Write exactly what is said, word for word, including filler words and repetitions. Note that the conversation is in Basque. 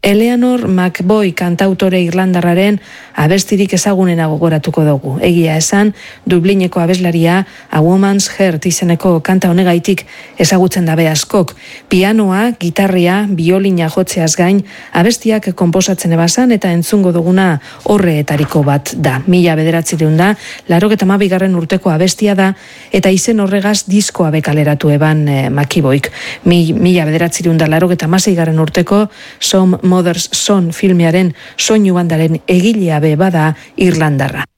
Eleanor McBoy kantautore irlandarraren abestirik ezagunena gogoratuko dugu. Egia esan, Dublineko abeslaria A Woman's Heart izeneko kanta honegaitik ezagutzen dabe askok. Pianoa, gitarria, biolina jotzeaz gain, abestiak konposatzen ebazan eta entzungo duguna horreetariko bat da. Mila bederatzireun da, larogeta mabigarren urteko abestia da, eta izen horregaz diskoa bekaleratu eban eh, McBoyk. Mi, mila bederatzireun da, larogeta maseigarren urteko Some Mother's Son filmearen soinu bandaren egilea be bada irlandarra.